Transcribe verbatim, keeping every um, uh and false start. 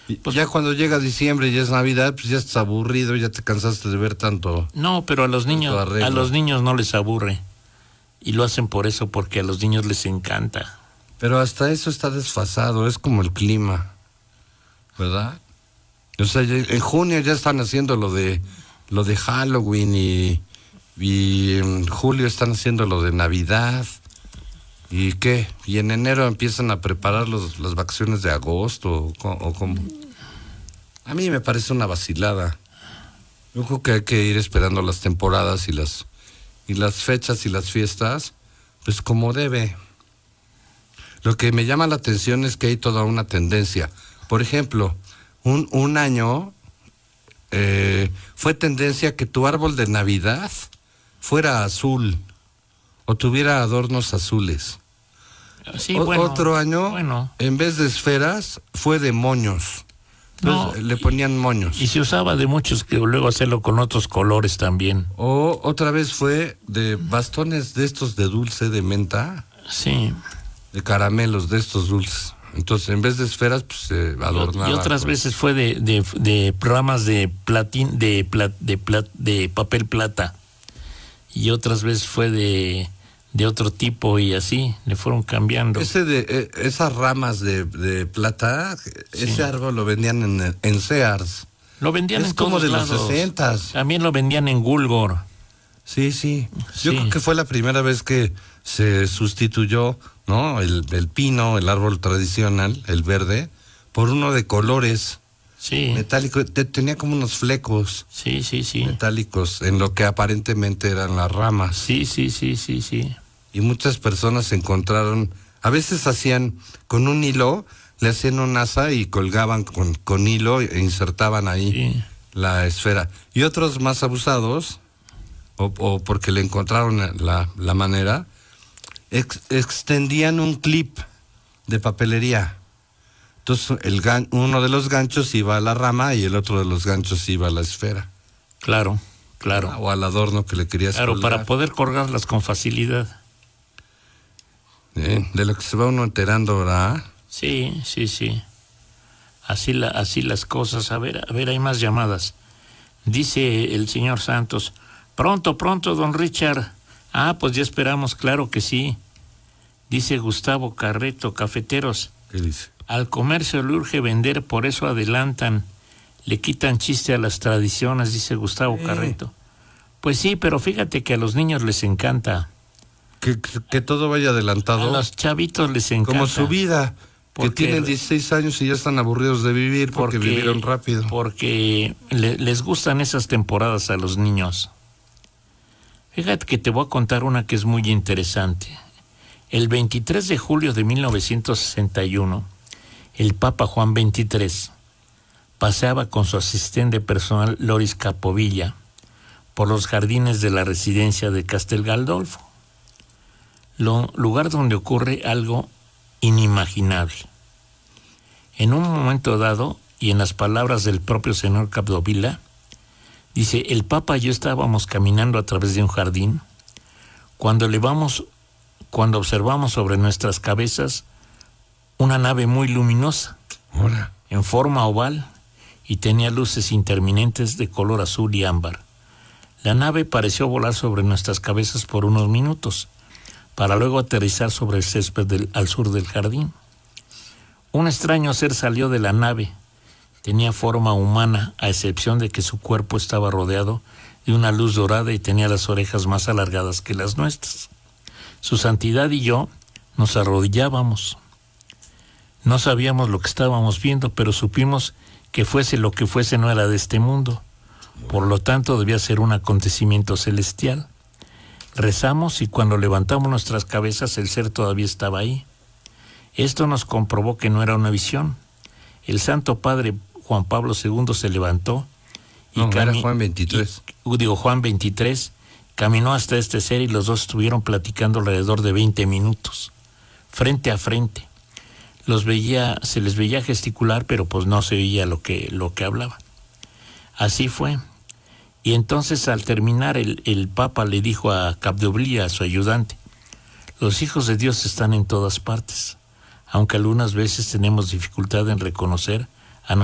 Pues, ya cuando llega diciembre y ya es Navidad, pues ya estás aburrido, ya te cansaste de ver tanto. No, pero a los niños, a los niños no les aburre. Y lo hacen por eso, porque a los niños les encanta. Pero hasta eso está desfasado, es como el clima, ¿verdad? O sea, en junio ya están haciendo lo de lo de Halloween y, y en julio están haciendo lo de Navidad. ¿Y qué? ¿Y en enero empiezan a preparar los, las vacaciones de agosto? ¿O, o cómo? A mí me parece una vacilada. Yo creo que hay que ir esperando las temporadas y las, y las fechas y las fiestas, pues como debe. Lo que me llama la atención es que hay toda una tendencia. Por ejemplo, un, un año eh, fue tendencia que tu árbol de Navidad fuera azul o tuviera adornos azules. Sí, o, bueno, otro año, bueno. en vez de esferas, fue de moños. Entonces, no, le ponían moños. Y se usaba de muchos que luego hacerlo con otros colores también. O otra vez fue de bastones de estos de dulce de menta. Sí. De caramelos de estos dulces. Entonces, en vez de esferas, pues se adornaba. Y otras con... veces fue de, de, de programas de platín, de, plat, de, plat, de papel plata. Y otras veces fue de, de otro tipo y así, le fueron cambiando. Ese de, eh, esas ramas de, de plata, sí. Ese árbol lo vendían en, en Sears. Lo vendían es en como todos de lados. Los sesentas. También lo vendían en Gulgor. Sí, sí. Yo sí. creo que fue la primera vez que se sustituyó, ¿no? El, el pino, el árbol tradicional, el verde, por uno de colores. Sí. Metálico, te, tenía como unos flecos. Sí, sí, sí. Metálicos, en lo que aparentemente eran las ramas. Sí, sí, sí, sí, sí. Y muchas personas encontraron, a veces hacían con un hilo, le hacían un asa y colgaban con, con hilo e insertaban ahí sí. la esfera. Y otros más abusados, o, o porque le encontraron la, la manera, ex, extendían un clip de papelería. Entonces el gan, uno de los ganchos iba a la rama y el otro de los ganchos iba a la esfera. Claro, claro. O al adorno que le querías Claro, colgar. para poder colgarlas con facilidad. Eh, de lo que se va uno enterando, ¿verdad? Sí, sí, sí. Así, la, así las cosas. A ver, a ver, hay más llamadas. Dice el señor Santos, pronto, pronto, don Richard. Ah, pues ya esperamos, claro que sí. Dice Gustavo Carreto, cafeteros. ¿Qué dice? Al comercio le urge vender, por eso adelantan. Le quitan chiste a las tradiciones, dice Gustavo eh. Carreto. Pues sí, pero fíjate que a los niños les encanta. Que, que, que todo vaya adelantado. A los chavitos les encanta. Como su vida, porque, que tienen dieciséis años y ya están aburridos de vivir porque, porque vivieron rápido. Porque le, les gustan esas temporadas a los niños. Fíjate que te voy a contar una que es muy interesante. El veintitrés de julio de mil novecientos sesenta y uno, el Papa Juan veintitrés paseaba con su asistente personal Loris Capovilla por los jardines de la residencia de Castel Gandolfo, lo, lugar donde ocurre algo inimaginable. En un momento dado, y en las palabras del propio señor Capdevila, dice, el Papa y yo estábamos caminando a través de un jardín, cuando le vamos, cuando observamos sobre nuestras cabezas una nave muy luminosa, Hola. en forma oval, y tenía luces intermitentes de color azul y ámbar. La nave pareció volar sobre nuestras cabezas por unos minutos, para luego aterrizar sobre el césped del, al sur del jardín. Un extraño ser salió de la nave. Tenía forma humana, a excepción de que su cuerpo estaba rodeado de una luz dorada y tenía las orejas más alargadas que las nuestras. Su santidad y yo nos arrodillábamos. No sabíamos lo que estábamos viendo, pero supimos que fuese lo que fuese no era de este mundo. Por lo tanto, debía ser un acontecimiento celestial. Rezamos y cuando levantamos nuestras cabezas, el ser todavía estaba ahí. Esto nos comprobó que no era una visión. El Santo Padre Juan Pablo segundo se levantó y no, cami- era Juan veintitrés. Y, digo, Juan veintitrés caminó hasta este ser y los dos estuvieron platicando alrededor de veinte minutos, frente a frente. Los veía, se les veía gesticular, pero pues no se oía lo que, lo que hablaba. Así fue. Y entonces al terminar el, el Papa le dijo a Capdevila, a su ayudante, los hijos de Dios están en todas partes, aunque algunas veces tenemos dificultad en reconocer